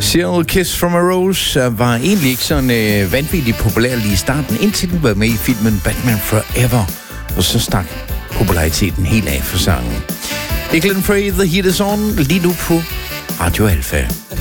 Serial Kiss from a Rose var egentlig ikke sådan vanvittigt populær lige i starten, indtil den var med i filmen Batman Forever, og så stak populariteten helt af for sangen. Det er Glenn Frey, The Heat Is On, lige nu på Radio Alpha.